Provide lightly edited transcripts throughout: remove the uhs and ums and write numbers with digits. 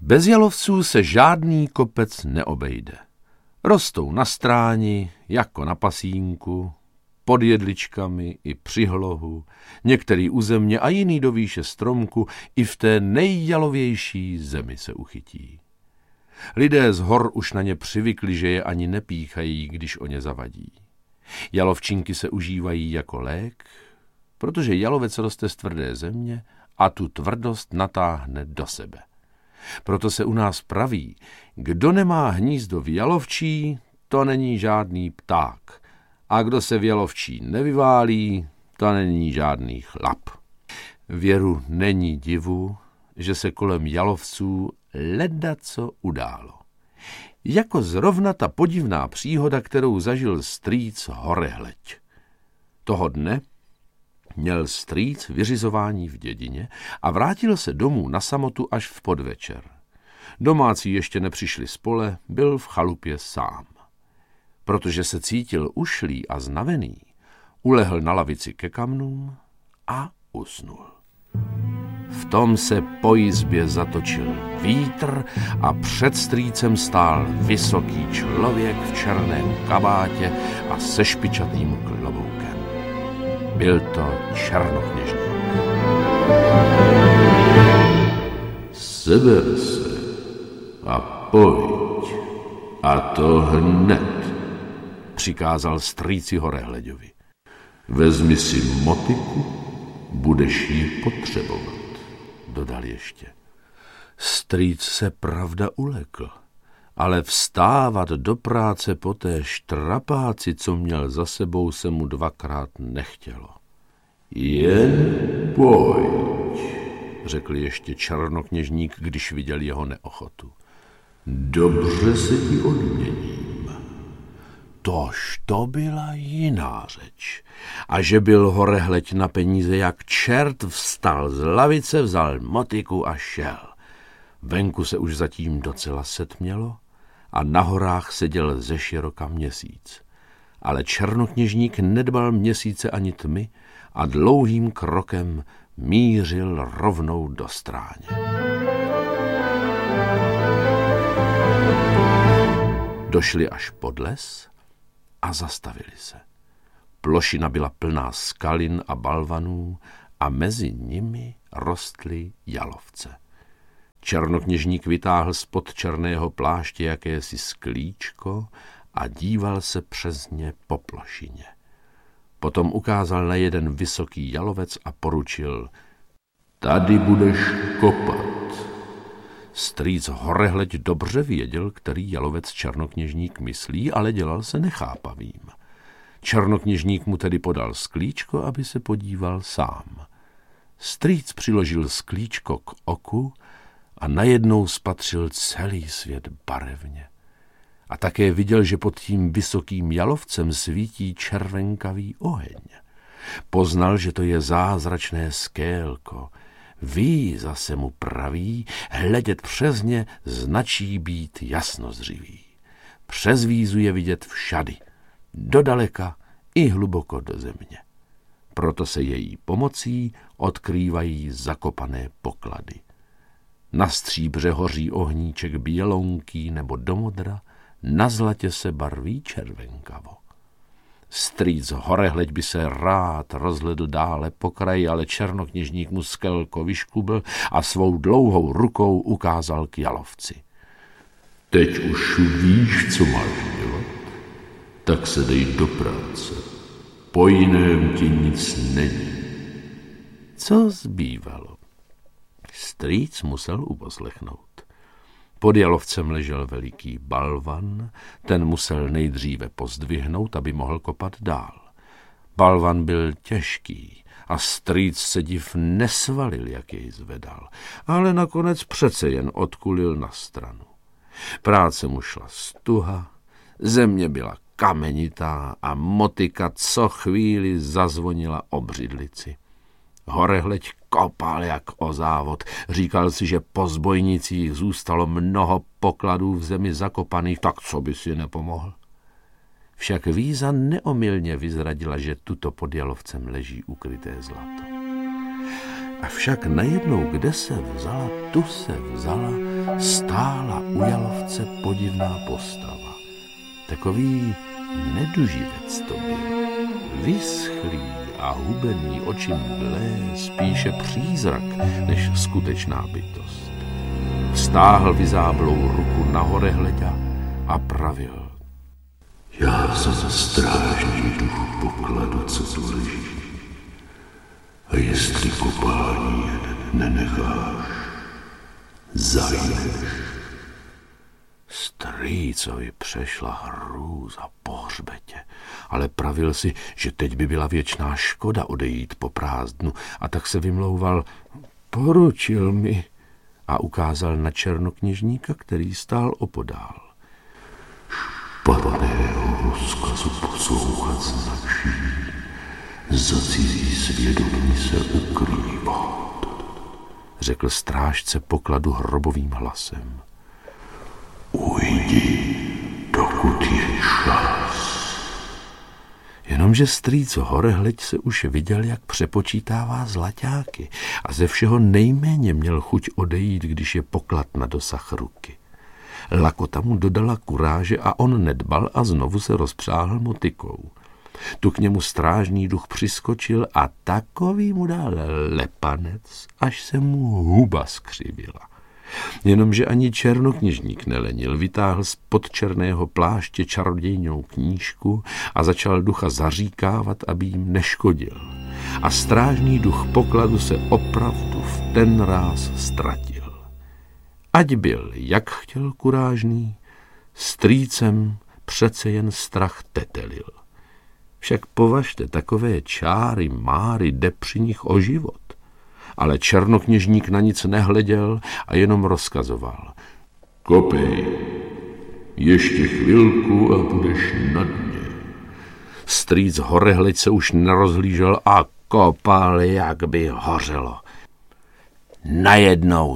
Bez jalovců se žádný kopec neobejde. Rostou na stráni, jako na pasínku, pod jedličkami i při hlohu, některý u země a jiný do výše stromku, i v té nejjalovější zemi se uchytí. Lidé z hor už na ně přivykli, že je ani nepíchají, když o ně zavadí. Jalovčinky se užívají jako lék, protože jalovec roste z tvrdé země a tu tvrdost natáhne do sebe. Proto se u nás praví, kdo nemá hnízdo v jalovčí, to není žádný pták. A kdo se v jalovčí nevyválí, to není žádný chlap. Věru není divu, že se kolem jalovců ledaco událo. Jako zrovna ta podivná příhoda, kterou zažil strýc Horehleď. Toho dne měl strýc vyřizování v dědině a vrátil se domů na samotu až v podvečer. Domácí ještě nepřišli z pole, byl v chalupě sám. Protože se cítil ušlý a znavený, ulehl na lavici ke kamnům a usnul. V tom se po jizbě zatočil vítr a před strýcem stál vysoký člověk v černém kabátě a se špičatým kloboukem. Byl to Černokněžník. Seber se a pojď, a to hned, přikázal strýci Horehleďovi. Vezmi si motiku, budeš ji potřebovat, dodal ještě. Strýc se pravda ulekl, ale vstávat do práce po té štrapáci, co měl za sebou, se mu dvakrát nechtělo. Jen pojď, řekl ještě Černokněžník, když viděl jeho neochotu. Dobře se ti odměním. Tož to byla jiná řeč. A že byl Horehleď na peníze jak čert, vstal z lavice, vzal motiku a šel. Venku se už zatím docela setmělo a na horách seděl ze široka měsíc. Ale Černokněžník nedbal měsíce ani tmy a dlouhým krokem mířil rovnou do stráně. Došli až pod les a zastavili se. Plošina byla plná skalin a balvanů a mezi nimi rostly jalovce. Černokněžník vytáhl spod černého pláště jakési sklíčko a díval se přes ně po plošině. Potom ukázal na jeden vysoký jalovec a poručil: Tady budeš kopat. Strýc Horehleď dobře věděl, který jalovec Černokněžník myslí, ale dělal se nechápavým. Černokněžník mu tedy podal sklíčko, aby se podíval sám. Strýc přiložil sklíčko k oku a najednou spatřil celý svět barevně. A také viděl, že pod tím vysokým jalovcem svítí červenkavý oheň. Poznal, že to je zázračné skélko. Ví, zase mu praví, hledět přes ně značí být jasnozřivý. Přes vízu je vidět všady, dodaleka i hluboko do země. Proto se její pomocí odkrývají zakopané poklady. Na stříbře hoří ohníček bělonký nebo do modra, na zlatě se barví červenkavo. Strýc Horehleď by se rád rozhledl dále po kraji, ale Černokněžník mu skelko vyškubl a svou dlouhou rukou ukázal k jalovci. Teď už víš, co máš dělat, tak se dej do práce. Po jiném ti nic není. Co zbývalo? Strýc musel uposlechnout. Pod jalovcem ležel veliký balvan, ten musel nejdříve pozdvihnout, aby mohl kopat dál. Balvan byl těžký a strýc se div nesvalil, jak jej zvedal, ale nakonec přece jen odkulil na stranu. Práce mu šla stuha, země byla kamenitá a motika co chvíli zazvonila o břidlici. Horehleď kopal jak o závod. Říkal si, že po zbojnicích zůstalo mnoho pokladů v zemi zakopaných, tak co by si nepomohl? Však víza neomylně vyzradila, že tuto pod jalovcem leží ukryté zlato. Avšak najednou, kde se vzala, tu se vzala, stála u jalovce podivná postava. Takový neduživec to byl. Vyschlý a hubený oči mdlé, spíše přízrak než skutečná bytost. Vztáhl vyzáblou ruku na horehleďa a pravil. Já jsem za strážný duch pokladu, co tu leží. A jestli kopání nenecháš, zajdeš. Strýcovi přešla hrůza po hřbetě, ale pravil si, že teď by byla věčná škoda odejít po prázdnu, a tak se vymlouval. Poručil mi a ukázal na černokněžníka, který stál opodál. Špatného rozkazu poslouchat značí, za cizí svědomí se ukrývat, řekl strážce pokladu hrobovým hlasem. Ujdi, dokud je čas. Jenomže strýc Horehleď se už viděl, jak přepočítává zlaťáky a ze všeho nejméně měl chuť odejít, když je poklad na dosah ruky. Lakota mu dodala kuráže a on nedbal a znovu se rozpřáhl motykou. Tu k němu strážný duch přiskočil a takový mu dal lepanec, až se mu huba skřivila. Jenomže ani černokněžník nelenil, vytáhl z podčerného pláště čarodějnou knížku a začal ducha zaříkávat, aby jim neškodil. A strážný duch pokladu se opravdu v ten ráz ztratil. Ať byl, jak chtěl kurážný, strýcem přece jen strach tetelil. Však považte, takové čáry máry, jde při nich o život. Ale černokněžník na nic nehleděl a jenom rozkazoval. Kopej, ještě chvilku a budeš na dně. Strýc Horehleď se už nerozhlížel a kopal, jak by hořelo. Najednou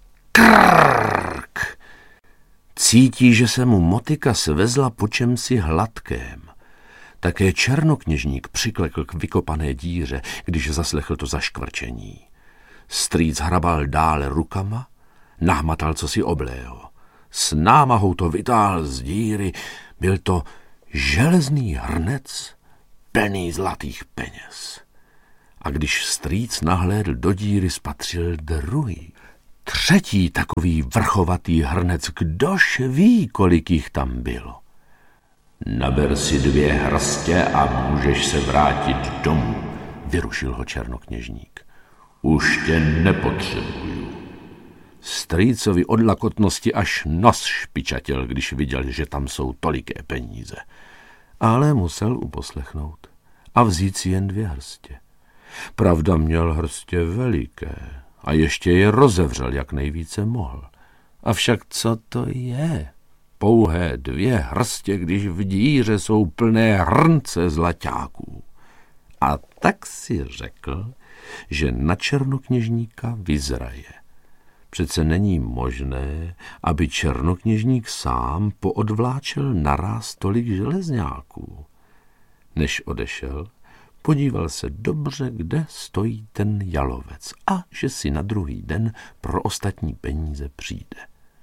škrrk. Cítí, že se mu motyka svezla po čemsi hladkém. Také černokněžník přiklekl k vykopané díře, když zaslechl to zaškvrčení. Strýc hrabal dále rukama, nahmatal cosi oblého. S námahou to vytáhl z díry, byl to železný hrnec plný zlatých peněz. A když strýc nahlédl do díry, spatřil druhý, třetí takový vrchovatý hrnec, kdož ví, kolik jich tam bylo. Naber si 2 hrstě a můžeš se vrátit domů, vyrušil ho černokněžník. Už tě nepotřebuju. Strýcovi od lakotnosti až nos špičatěl, když viděl, že tam jsou toliké peníze. Ale musel uposlechnout a vzít si jen 2 hrstě. Pravda, měl hrstě veliké a ještě je rozevřel, jak nejvíce mohl. Avšak co to je? Pouhé 2 hrstě, když v díře jsou plné hrnce zlaťáků. A tak si řekl, že na černokněžníka vyzraje. Přece není možné, aby černokněžník sám poodvláčel naráz tolik železňáků. Než odešel, podíval se dobře, kde stojí ten jalovec a že si na druhý den pro ostatní peníze přijde.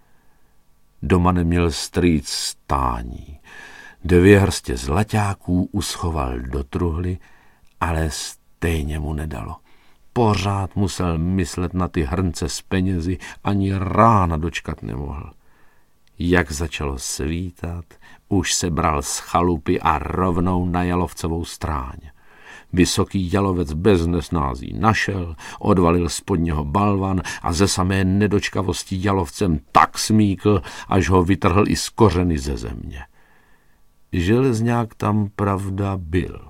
Doma neměl strýc stání. 2 hrstě zlaťáků uschoval do truhly, ale stejně mu nedalo. Pořád musel myslet na ty hrnce s penězi, ani rána dočkat nemohl. Jak začalo svítat, už se bral z chalupy a rovnou na jalovcovou stráň. Vysoký jalovec bez nesnází našel, odvalil spod něho balvan a ze samé nedočkavosti jalovcem tak smíkl, až ho vytrhl i z kořeny ze země. Železňák tam pravda byl,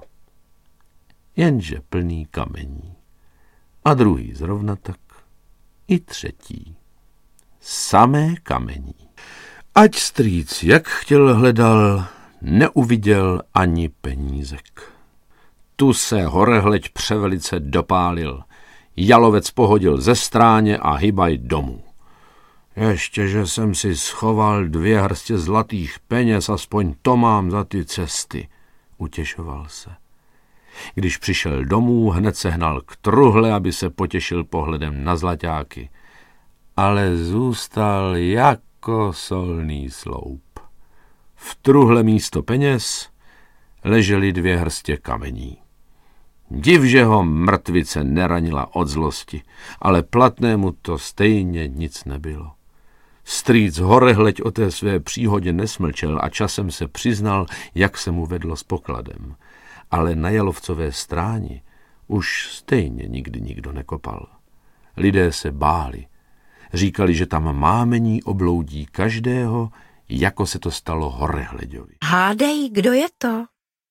jenže plný kamení. A druhý zrovna tak, i třetí. Samé kamení. Ať strýc jak chtěl hledal, neuviděl ani penízek. Tu se Horehleď převelice dopálil. Jalovec pohodil ze stráně a hybaj domů. Ještě, že jsem si schoval 2 hrstě zlatých peněz, aspoň to mám za ty cesty, utěšoval se. Když přišel domů, hned se hnal k truhle, aby se potěšil pohledem na zlaťáky. Ale zůstal jako solný sloup. V truhle místo peněz ležely 2 hrstě kamení. Div, že ho mrtvice neranila od zlosti, ale platnému to stejně nic nebylo. Strýc Horehleď o té své příhodě nesmlčel a časem se přiznal, jak se mu vedlo s pokladem. Ale na Jalovcové stráni už stejně nikdy nikdo nekopal. Lidé se báli. Říkali, že tam mámení obloudí každého, jako se to stalo Horehleďovi. Hádej, kdo je to?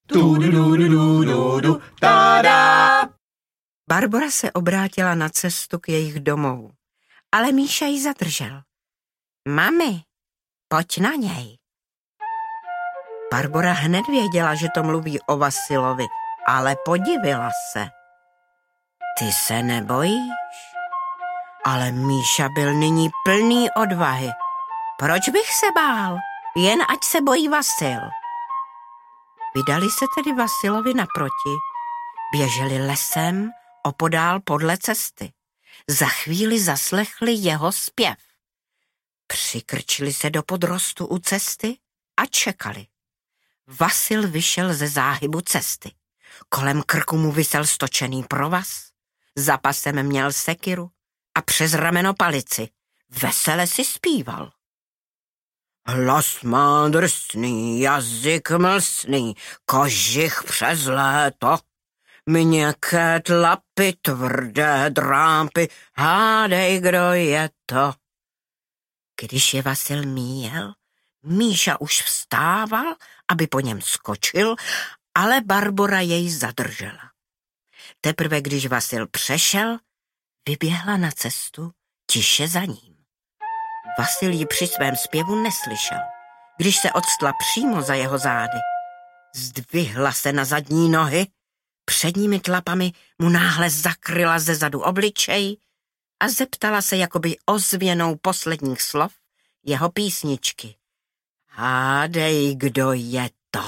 Barbora se obrátila na cestu k jejich domovu, ale Míša ji zadržel. Mami, pojď na něj. Barbora hned věděla, že to mluví o Vasilovi, ale podivila se. Ty se nebojíš? Ale Míša byl nyní plný odvahy. Proč bych se bál? Jen ať se bojí Vasil. Vydali se tedy Vasilovi naproti. Běželi lesem opodál podle cesty. Za chvíli zaslechli jeho zpěv. Přikrčili se do podrostu u cesty a čekali. Vasil vyšel ze záhybu cesty. Kolem krku mu visel stočený provaz. Za pasem měl sekiru a přes rameno palici. Vesele si zpíval. Hlas má drsný, jazyk mlsný, kožich přes léto. Měkké tlapy, tvrdé drápy, hádej, kdo je to. Když je Vasil míjel, Míša už vstával, aby po něm skočil, ale Barbora jej zadržela. Teprve když Vasil přešel, vyběhla na cestu tiše za ním. Vasil ji při svém zpěvu neslyšel. Když se odstla přímo za jeho zády, zdvihla se na zadní nohy, předními tlapami mu náhle zakryla ze zadu obličej a zeptala se jakoby ozvěnou posledních slov jeho písničky. Hádej, kdo je to?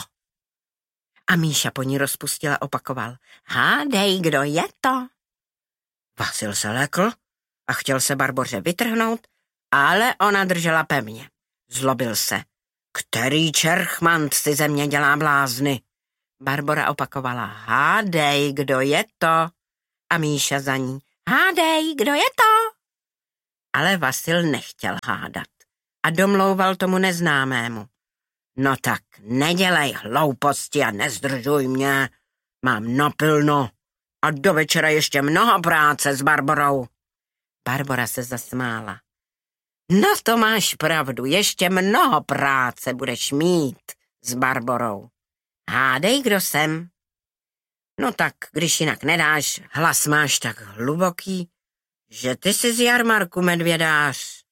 A Míša po ní rozpustila opakoval. Hádej, kdo je to? Vasil se lekl a chtěl se Barboře vytrhnout, ale ona držela pevně. Zlobil se. Který čerchmant si ze mě dělá blázny? Barbora opakovala. Hádej, kdo je to? A Míša za ní. Hádej, kdo je to? Ale Vasil nechtěl hádat a domlouval tomu neznámému. No tak nedělej hlouposti a nezdržuj mě. Mám napilno a do večera ještě mnoho práce s Barborou. Barbora se zasmála. No to máš pravdu, ještě mnoho práce budeš mít s Barborou. Hádej, kdo jsem? No tak, když jinak nedáš, hlas máš tak hluboký, že ty jsi z jarmarku, medvědář.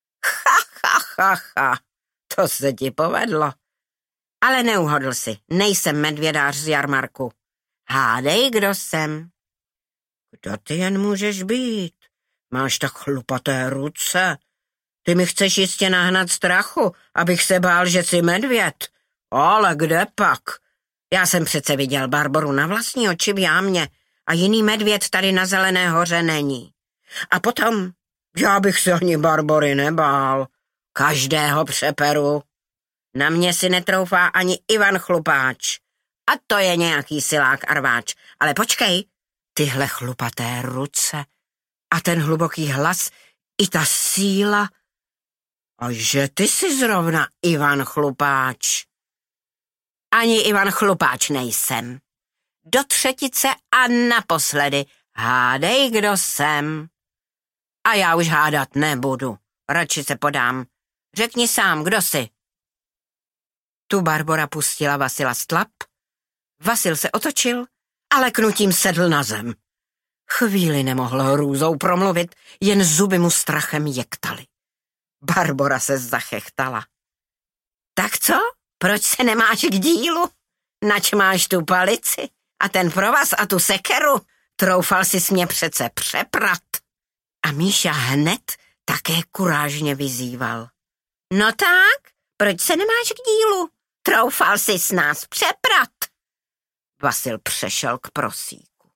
Ha, to se ti povedlo. Ale neuhodl si, nejsem medvědář z jarmarku. Hádej, kdo jsem? Kdo ty jen můžeš být? Máš tak chlupaté ruce. Ty mi chceš jistě nahnat strachu, abych se bál, že jsi medvěd. Ale kde pak? Já jsem přece viděl Barboru na vlastní oči v jámě a jiný medvěd tady na Zelené hoře není. A potom, já bych se ani Barbory nebál. Každého přeperu. Na mě si netroufá ani Ivan Chlupáč. A to je nějaký silák a rváč. Ale počkej, tyhle chlupaté ruce a ten hluboký hlas i ta síla. A že ty jsi zrovna Ivan Chlupáč. Ani Ivan Chlupáč nejsem. Do třetice a naposledy. Hádej, kdo jsem. A já už hádat nebudu. Radši se podám. Řekni sám, kdo jsi. Tu Barbora pustila Vasila z tlap. Vasil se otočil a leknutím sedl na zem. Chvíli nemohl hrůzou promluvit, jen zuby mu strachem jektaly. Barbora se zachechtala. Tak co? Proč se nemáš k dílu? Nač máš tu palici a ten provaz a tu sekeru? Troufal jsi mě přece přeprat. A Míša hned také kurážně vyzýval. No tak, proč se nemáš k dílu? Troufal jsi s nás přeprat. Vasil přešel k prosíku.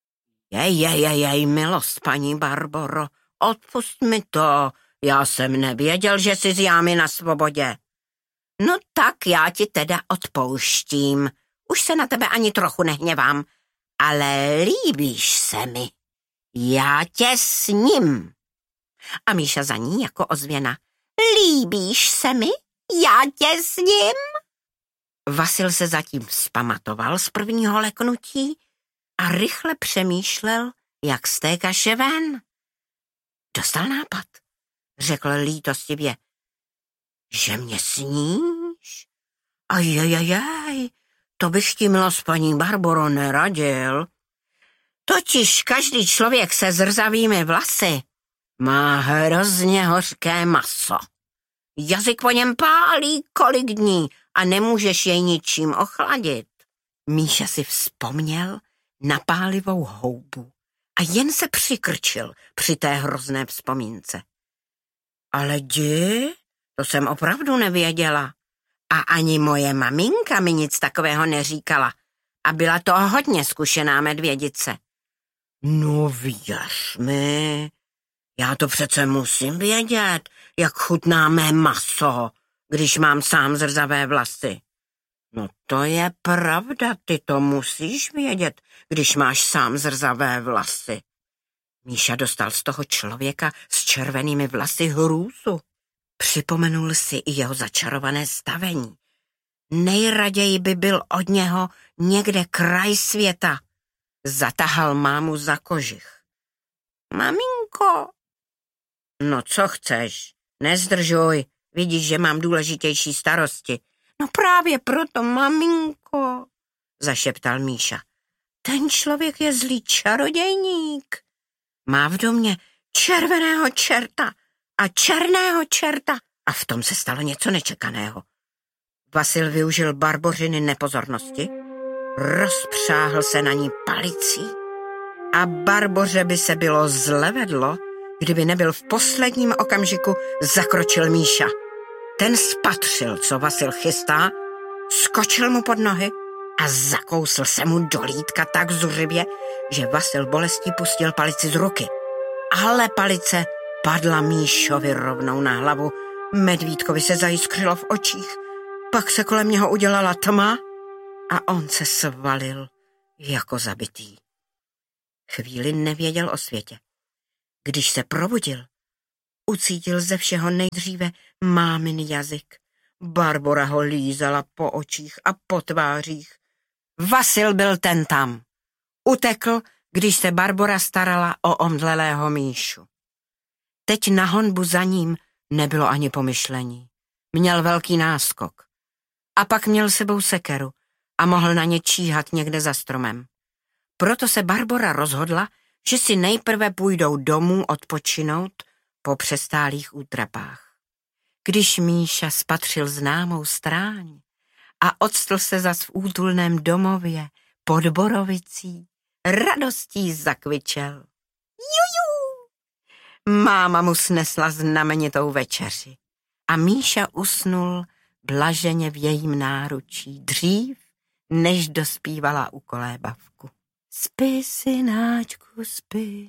Jej, milost, paní Barboro, odpust mi to, já jsem nevěděl, že jsi z jámy na svobodě. No tak já ti teda odpouštím, už se na tebe ani trochu nehněvám, ale líbíš se mi, já tě sním. A Míša za ní jako ozvěna. Líbíš se mi, já tě sním? Vasil se zatím vzpamatoval z prvního leknutí a rychle přemýšlel, jak z té kaše ven. Dostal nápad, řekl lítostivě. Že mě sníš? Ajajajaj, to bych ti, milost paní Barboro, neradil. Totiž každý člověk se zrzavými vlasy má hrozně hořké maso. Jazyk po něm pálí kolik dní a nemůžeš jej ničím ochladit. Míša si vzpomněl na pálivou houbu a jen se přikrčil při té hrozné vzpomínce. Ale jdi, to jsem opravdu nevěděla. A ani moje maminka mi nic takového neříkala. A byla to hodně zkušená medvědice. No věř mi, já to přece musím vědět, jak chutná mé maso, když mám sám zrzavé vlasy. No to je pravda, ty to musíš vědět, když máš sám zrzavé vlasy. Míša dostal z toho člověka s červenými vlasy hrůzu. Připomenul si i jeho začarované stavení. Nejraději by byl od něho někde kraj světa. Zatahal mámu za kožich. Maminko. No co chceš? Nezdržuj, vidíš, že mám důležitější starosti. No právě proto, maminko, zašeptal Míša. Ten člověk je zlý čarodějník. Má v domě červeného čerta a černého čerta a v tom se stalo něco nečekaného. Vasil využil Barbořiny nepozornosti, rozpřáhl se na ní palicí a Barboře by se bylo zle vedlo, kdyby nebyl v posledním okamžiku zakročil Míša. Ten spatřil, co Vasil chystá, skočil mu pod nohy a zakousl se mu do lítka tak zuřivě, že Vasil bolestí pustil palici z ruky. Ale palice padla Míšovi rovnou na hlavu, medvídkovi se zajiskřilo v očích, pak se kolem něho udělala tma a on se svalil jako zabitý. Chvíli nevěděl o světě. Když se probudil, ucítil ze všeho nejdříve mámin jazyk. Barbora ho lízala po očích a po tvářích. Vasil byl ten tam. Utekl, když se Barbora starala o omdlelého Míšu. Teď na honbu za ním nebylo ani pomyšlení. Měl velký náskok. A pak měl sebou sekeru a mohl na ně číhat někde za stromem. Proto se Barbora rozhodla, že si nejprve půjdou domů odpočinout po přestálých útrapách. Když Míša spatřil známou stráň a octl se zas v útulném domově pod borovicí, radostí zakvičel. Juju! Máma mu snesla znamenitou večeři a Míša usnul blaženě v jejím náručí dřív, než dospívala u kolébavku. Spí, synáčku, spí,